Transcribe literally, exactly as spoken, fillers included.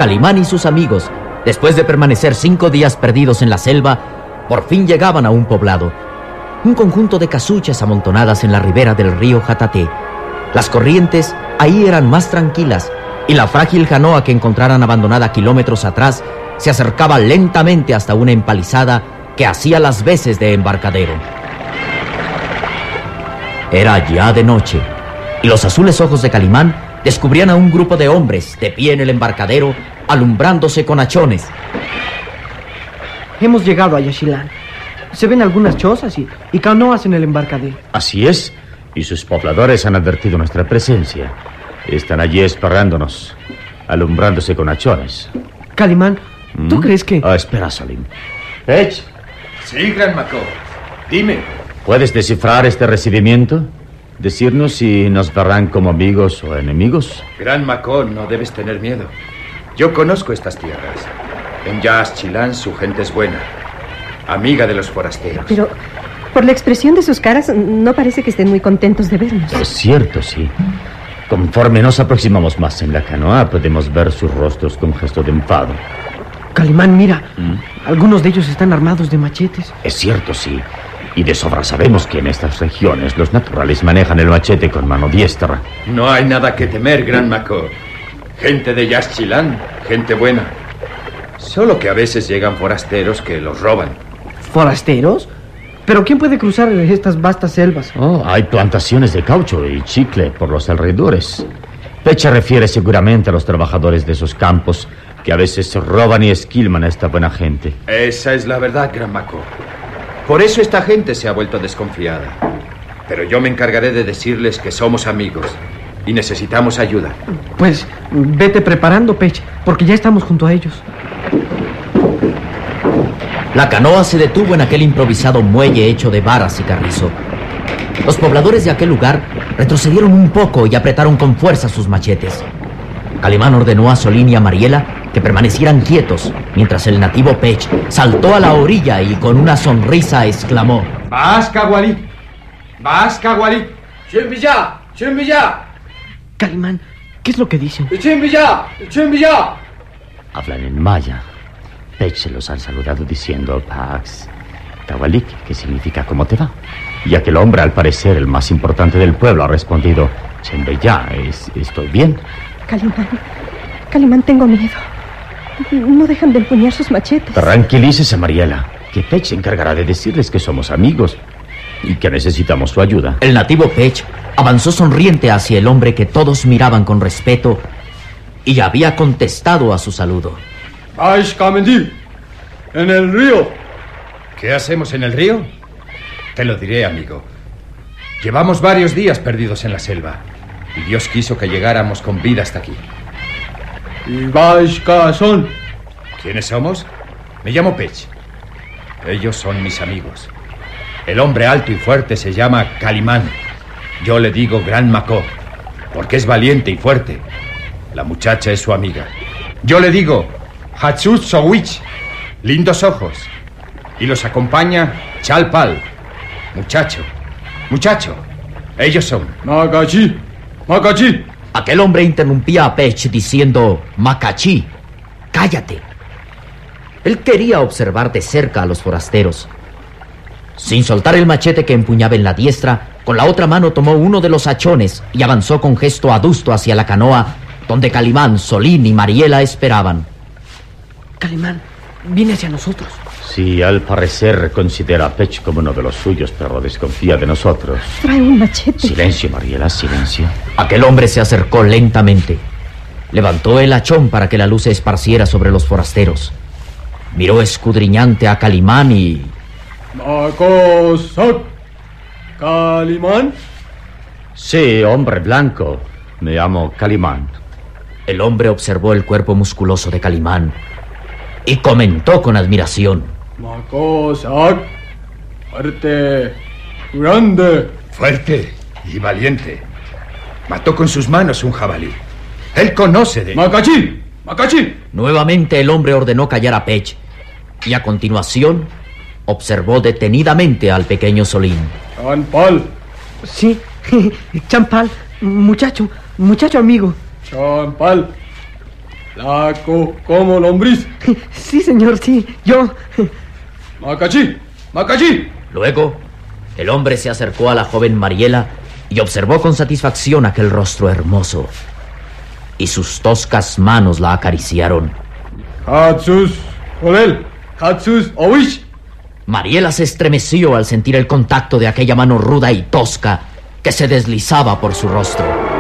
Calimán y sus amigos, después de permanecer cinco días perdidos en la selva, por fin llegaban a un poblado. Un conjunto de casuchas amontonadas en la ribera del río Jataté. Las corrientes ahí eran más tranquilas y la frágil canoa que encontraran abandonada kilómetros atrás se acercaba lentamente hasta una empalizada que hacía las veces de embarcadero. Era ya de noche y los azules ojos de Calimán descubrían a un grupo de hombres de pie en el embarcadero, alumbrándose con hachones. Hemos llegado a Yaxchilán. Se ven algunas chozas y, y canoas en el embarcadero. Así es, y sus pobladores han advertido nuestra presencia. Están allí esperándonos, alumbrándose con hachones. Calimán, ¿tú ¿Mm? crees que...? Ah, espera, Salim. Pech. Sí, Gran Macó. Dime. ¿Puedes descifrar este recibimiento? ¿Decirnos si nos verán como amigos o enemigos? Gran Macó, no debes tener miedo. Yo conozco estas tierras. En Yaxchilán su gente es buena, amiga de los forasteros. Pero por la expresión de sus caras no parece que estén muy contentos de vernos. Es cierto, sí. Conforme nos aproximamos más en la canoa, podemos ver sus rostros con gesto de enfado. Calimán, mira. ¿Mm? Algunos de ellos están armados de machetes. Es cierto, sí. Y de sobra sabemos que en estas regiones los naturales manejan el machete con mano diestra. No hay nada que temer, Gran Macó. Gente de Yaxchilán, gente buena. Solo que a veces llegan forasteros que los roban. ¿Forasteros? ¿Pero quién puede cruzar estas vastas selvas? Oh, hay plantaciones de caucho y chicle por los alrededores. Pecha refiere seguramente a los trabajadores de esos campos que a veces roban y esquilman a esta buena gente. Esa es la verdad, Gran Macó. Por eso esta gente se ha vuelto desconfiada. Pero yo me encargaré de decirles que somos amigos y necesitamos ayuda. Pues vete preparando, Pech, porque ya estamos junto a ellos. La canoa se detuvo en aquel improvisado muelle hecho de varas y carrizo. Los pobladores de aquel lugar retrocedieron un poco y apretaron con fuerza sus machetes. Calimán ordenó a Solín y a Mariela que permanecieran quietos, mientras el nativo Pech saltó a la orilla y con una sonrisa exclamó: ¡Vas, Cagualí! ¡Vas, Cagualí! ¡Chimbilla! ¡Chimbilla! Calimán, ¿qué es lo que dicen? ¡Chimbilla! ¡Chimbilla! Hablan en maya. Pech se los ha saludado diciendo Pax Tawalik, que significa ¿cómo te va? Y aquel hombre, al parecer el más importante del pueblo, ha respondido: Chembeya, es, estoy bien. Calimán, Calimán, tengo miedo. No dejan de empuñar sus machetes. Tranquilícese, Mariela, que Pech se encargará de decirles que somos amigos y que necesitamos su ayuda. El nativo Pech avanzó sonriente hacia el hombre que todos miraban con respeto y había contestado a su saludo. ¡Aish Kamendí! ¡En el río! ¿Qué hacemos en el río? Te lo diré, amigo. Llevamos varios días perdidos en la selva y Dios quiso que llegáramos con vida hasta aquí. ¿Y vais son? ¿Quiénes somos? Me llamo Pech. Ellos son mis amigos. El hombre alto y fuerte se llama Calimán. Yo le digo Gran Macó, porque es valiente y fuerte. La muchacha es su amiga. Yo le digo Hachut Sowich, lindos ojos. Y los acompaña Chalpal, muchacho, muchacho. Ellos son Macachi, Macachi. Aquel hombre interrumpía a Pech diciendo: Macachi, cállate. Él quería observar de cerca a los forasteros. Sin soltar el machete que empuñaba en la diestra, con la otra mano tomó uno de los hachones y avanzó con gesto adusto hacia la canoa, donde Calimán, Solín y Mariela esperaban. Calimán, viene hacia nosotros. Sí, al parecer considera a Pech como uno de los suyos, pero desconfía de nosotros. Trae un machete. Silencio, Mariela, silencio. Aquel hombre se acercó lentamente. Levantó el hachón para que la luz se esparciera sobre los forasteros. Miró escudriñante a Calimán y... Macosac. ¿Calimán? Sí, hombre blanco. Me llamo Calimán. El hombre observó el cuerpo musculoso de Calimán y comentó con admiración: Macosac. Fuerte, grande. Fuerte y valiente. Mató con sus manos un jabalí. Él conoce de... Macachi, Macachi. Nuevamente el hombre ordenó callar a Pech y a continuación observó detenidamente al pequeño Solín. Champal. Sí, Champal, muchacho, muchacho amigo. Champal. Flaco como lombriz. Sí, señor, sí. Yo. Macachi, Macachi. Luego, el hombre se acercó a la joven Mariela y observó con satisfacción aquel rostro hermoso. Y sus toscas manos la acariciaron. Hatsus, Joel, Hatsus, Owish. Mariela se estremeció al sentir el contacto de aquella mano ruda y tosca que se deslizaba por su rostro.